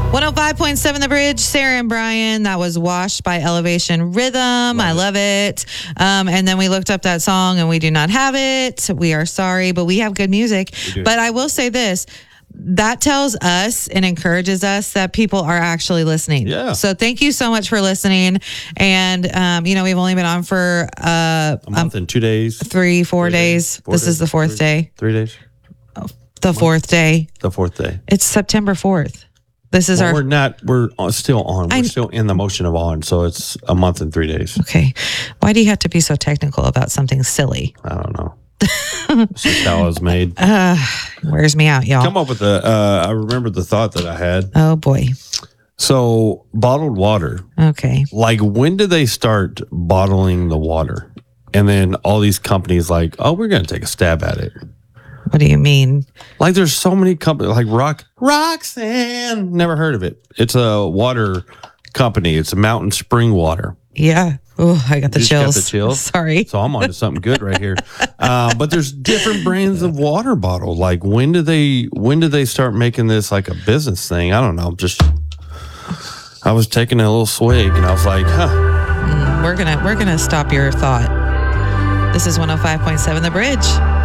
105.7 The Bridge, Sarah and Brian. That was Washed by Elevation Rhythm. I love it. And then we looked up that song and we do not have it. We are sorry, but we have good music. But I will say this. That tells us and encourages us that people are actually listening. Yeah. So thank you so much for listening. And, we've only been on for a month and 2 days. 4 days. This is the fourth day. 3 days. The fourth day. The fourth day. It's September 4th. This is We're still on. We're still in the motion of on. So it's a month and 3 days. Okay. Why do you have to be so technical about something silly? I don't know. It's just how it was made. Wears me out, y'all. Come up with I remember the thought that I had. Oh, boy. So bottled water. Okay. Like, when did they start bottling the water? And then all these companies like, oh, we're going to take a stab at it. What do you mean? Like, there's so many companies like Roxanne. Never heard of it. It's a water company. It's a mountain spring water. Yeah. Oh, I got the chills. Got the chills. Sorry. So I'm on to something good right here. But there's different brands of water bottle. Like, when do they start making this like a business thing? I don't know. I was taking a little swig and I was like, We're gonna stop your thought. This is 105.7 The Bridge.